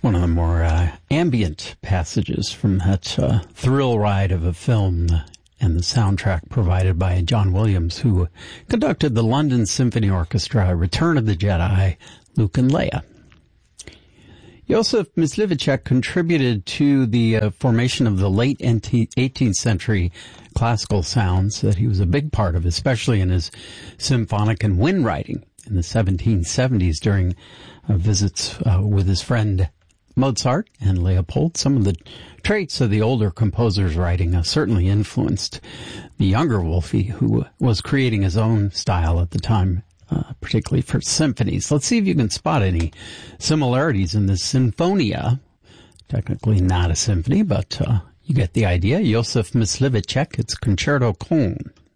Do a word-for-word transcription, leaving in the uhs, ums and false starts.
one of the more uh, ambient passages from that uh, thrill ride of a film, and the soundtrack provided by John Williams, who conducted the London Symphony Orchestra, Return of the Jedi, Luke and Leia. Josef Myslivacek contributed to the uh, formation of the late eighteenth century classical sounds that he was a big part of, especially in his symphonic and wind writing in the seventeen seventies during uh, visits uh, with his friend Mozart and Leopold. Some of the traits of the older composer's writing uh, certainly influenced the younger Wolfe, who was creating his own style at the time, uh, particularly for symphonies. Let's see if you can spot any similarities in this Sinfonia. Technically not a symphony, but uh, you get the idea. Josef Myslivacek, it's Concerto Con.